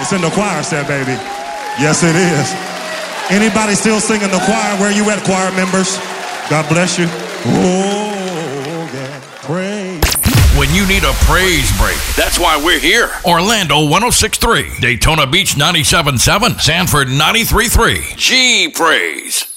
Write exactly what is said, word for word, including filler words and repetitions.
It's in the choir set, baby. Yes, it is. Anybody still singing the choir? Where you at, choir members? God bless you. Oh, yeah. Praise. When you need a praise break, that's why we're here. Orlando one oh six point three, Daytona Beach ninety-seven point seven, Sanford ninety-three point three. G Praise.